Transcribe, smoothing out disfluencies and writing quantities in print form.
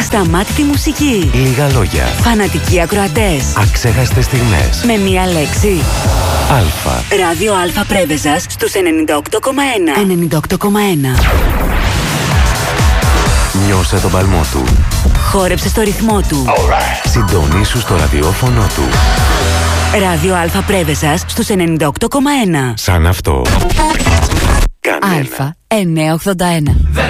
Ασταμάτητη μουσική. Λίγα λόγια. Φανατικοί ακροατές. Αξέχαστες στιγμές. Με μία λέξη. Αλφα. Ράδιο Αλφα Πρέβεζας στους 98,1. 98,1. Νιώσε τον παλμό του. Χόρεψε στο ρυθμό του. Συντονίσου στο ραδιόφωνο του. Ράδιο Αλφα Πρέβεζας στους 98,1. Σαν αυτό. Κανένα. Αλφα 981.